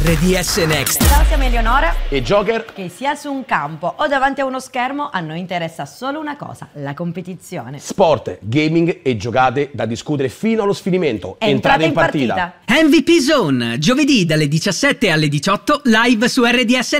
RDS Next. Ciao, siamo Eleonora e Joker. Che sia su un campo o davanti a uno schermo, a noi interessa solo una cosa: la competizione. Sport, gaming e giocate da discutere fino allo sfinimento. Entrate in partita. MVP Zone, giovedì dalle 17 alle 18 live su RDS